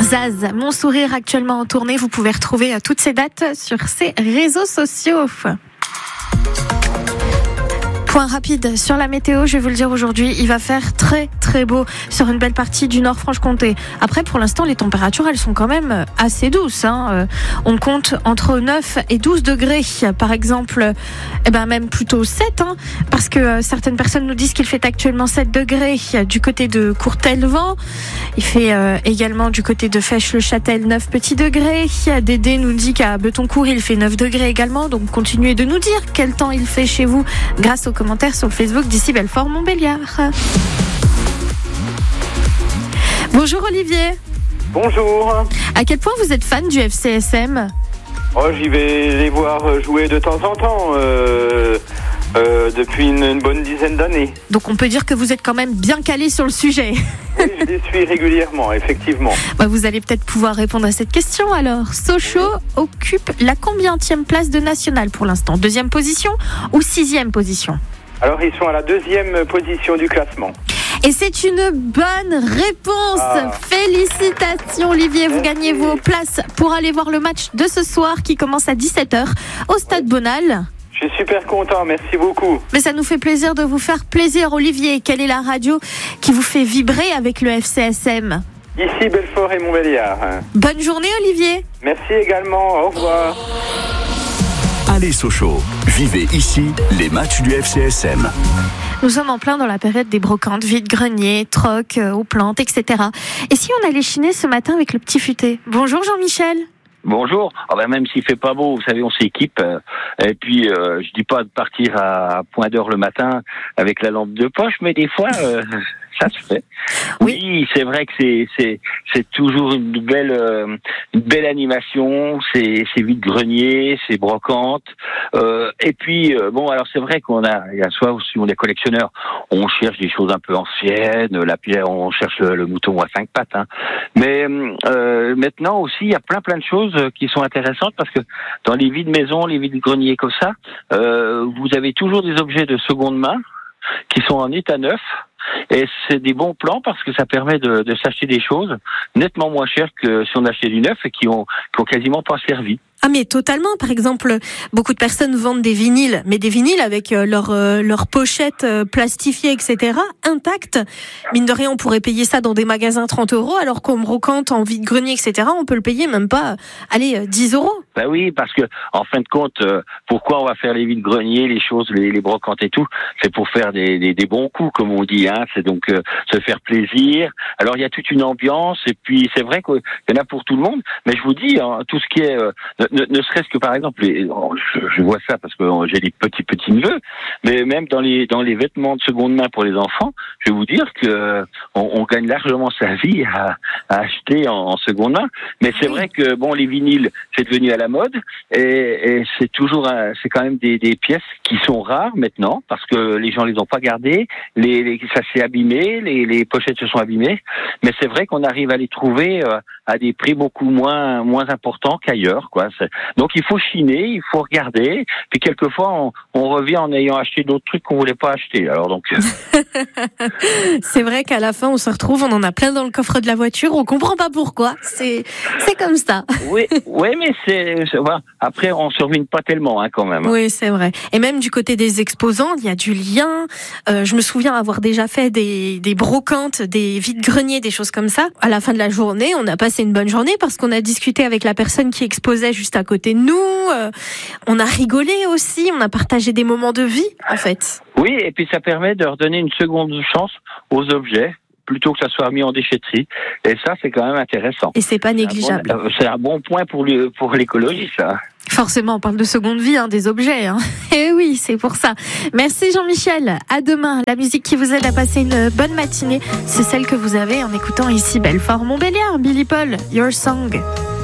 Zaz, Mon Sourire, actuellement en tournée. Vous pouvez retrouver toutes ces dates sur ses réseaux sociaux. Point rapide sur la météo, je vais vous le dire aujourd'hui, il va faire très très beau sur une belle partie du Nord-Franche-Comté. Après, pour l'instant, les températures, elles sont quand même assez douces. On compte entre 9 et 12 degrés, par exemple, même plutôt 7, parce que certaines personnes nous disent qu'il fait actuellement 7 degrés du côté de Courtelvent. Il fait également du côté de Fèche-le-Châtel 9 petits degrés. Dédé nous dit qu'à Betoncourt, il fait 9 degrés également. Donc, continuez de nous dire quel temps il fait chez vous grâce aux commentaires sur le Facebook d'ici Belfort Montbéliard. Bonjour Olivier. Bonjour. À quel point vous êtes fan du FCSM ? J'y vais les voir jouer de temps en temps, depuis une bonne dizaine d'années. Donc on peut dire que vous êtes quand même bien calé sur le sujet. Oui, je les suis régulièrement, effectivement. Vous allez peut-être pouvoir répondre à cette question alors. Sochaux occupe la combienième place de national pour l'instant ? 2e position ou 6e position ? Alors ils sont à la 2e position du classement. Et c'est une bonne réponse. Félicitations Olivier, vous gagnez vos places pour aller voir le match de ce soir qui commence à 17h au Stade Bonal. Je suis super content, merci beaucoup. Mais ça nous fait plaisir de vous faire plaisir Olivier. Quelle est la radio qui vous fait vibrer avec le FCSM ? Ici Belfort et Montbéliard. Bonne journée Olivier. Merci également, au revoir. Allez Sochaux, vivez ici les matchs du FCSM. Nous sommes en plein dans la période des brocantes, vide-greniers, trocs, aux plantes, etc. Et si on allait chiner ce matin avec le petit futé ? Bonjour Jean-Michel. Bonjour. Même s'il fait pas beau, vous savez, on s'équipe. Et puis, je dis pas de partir à point d'heure le matin avec la lampe de poche, mais des fois, ça se fait. Oui, c'est vrai que c'est toujours une belle animation. C'est vide-grenier, c'est brocante. Et puis, alors c'est vrai il y a soit aussi on est collectionneurs, on cherche des choses un peu anciennes. La pierre, on cherche le mouton à 5 pattes. Mais maintenant aussi, il y a plein de choses qui sont intéressantes parce que dans les vides-maisons, les vides-greniers comme ça, vous avez toujours des objets de seconde main qui sont en état neuf. Et c'est des bons plans parce que ça permet de s'acheter des choses nettement moins chères que si on achetait du neuf et qui ont quasiment pas servi. Ah mais totalement, par exemple, beaucoup de personnes vendent des vinyles, mais des vinyles avec leur pochette plastifiée, etc., intactes. Mine de rien, on pourrait payer ça dans des magasins 30 €, alors qu'en brocante, en vide-grenier, etc., on peut le payer même pas, 10 €. Ben oui, parce que en fin de compte, pourquoi on va faire les vide-greniers, les choses, les brocantes et tout ? C'est pour faire des bons coups, comme on dit. C'est donc se faire plaisir. Alors il y a toute une ambiance, et puis c'est vrai qu'il y en a pour tout le monde. Mais je vous dis, tout ce qui est ne serait-ce que par exemple, je vois ça parce que j'ai des petits neveux, mais même dans les vêtements de seconde main pour les enfants, je vais vous dire que on gagne largement sa vie à acheter en seconde main. Mais c'est vrai que les vinyles, c'est devenu à la mode, et c'est quand même des pièces qui sont rares maintenant parce que les gens les ont pas gardées, ça s'est abîmé, les pochettes se sont abîmées, mais c'est vrai qu'on arrive à les trouver à des prix beaucoup moins importants qu'ailleurs, quoi. Donc il faut chiner, il faut regarder, puis quelquefois on revient en ayant acheté d'autres trucs qu'on voulait pas acheter. Alors donc c'est vrai qu'à la fin on se retrouve, on en a plein dans le coffre de la voiture, on comprend pas pourquoi. C'est comme ça. Oui, mais voilà. Après on se ruine pas tellement quand même. Oui, c'est vrai. Et même du côté des exposants, il y a du lien. Je me souviens avoir déjà fait des brocantes, des vides-greniers, des choses comme ça. À la fin de la journée, on a passé une bonne journée parce qu'on a discuté avec la personne qui exposait juste à côté de nous. On a rigolé aussi, on a partagé des moments de vie, en fait. Oui, et puis ça permet de redonner une seconde chance aux objets, plutôt que ça soit mis en déchetterie. Et ça, c'est quand même intéressant. Et c'est pas négligeable. C'est un bon point pour l'écologie, ça. Forcément, on parle de seconde vie, des objets. Et oui, c'est pour ça. Merci Jean-Michel. À demain. La musique qui vous aide à passer une bonne matinée, c'est celle que vous avez en écoutant ici Belfort Montbéliard. Billy Paul, Your Song.